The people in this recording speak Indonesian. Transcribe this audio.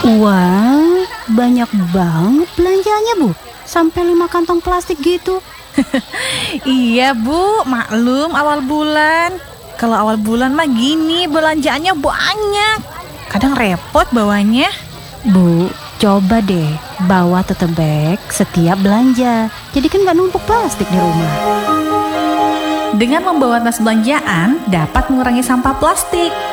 Wah, banyak banget belanjanya, Bu. Sampai 5 kantong plastik gitu. Iya Bu, maklum awal bulan. Kalau awal bulan mah gini, belanjaannya banyak. Kadang repot bawanya. Bu, coba deh bawa tote bag setiap belanja. Jadi kan gak numpuk plastik di rumah. Dengan membawa tas belanjaan dapat mengurangi sampah plastik.